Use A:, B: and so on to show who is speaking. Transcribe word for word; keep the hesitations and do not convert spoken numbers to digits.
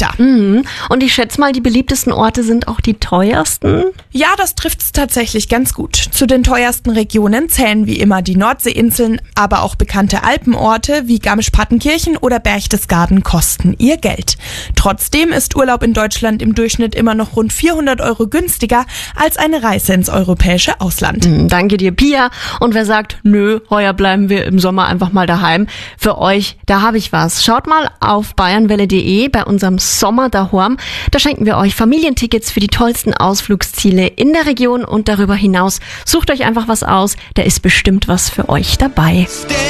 A: Kilometer.
B: Mhm. Und ich schätze mal, die beliebtesten Orte sind auch die teuersten?
A: Ja, das trifft es tatsächlich ganz gut. Zu den teuersten Regionen zählen wie immer die Nordseeinseln, aber auch bekannte Alpenorte wie Garmisch-Partenkirchen oder Berchtesgaden kosten ihr Geld. Trotzdem ist Urlaub in Deutschland im Durchschnitt immer noch rund vierhundert Euro günstiger als eine Reise ins europäische Ausland.
B: Mhm, danke dir, Pia. Und wer sagt, nö, heuer bleiben wir im Sommer einfach mal daheim. Für euch, da habe ich was. Schaut mal auf bayernwelle punkt de bei unserem Sommer daheim. Da schenken wir euch Familientickets für die tollsten Ausflugsziele in der Region und darüber hinaus. Sucht euch einfach was aus, da ist bestimmt was für euch dabei.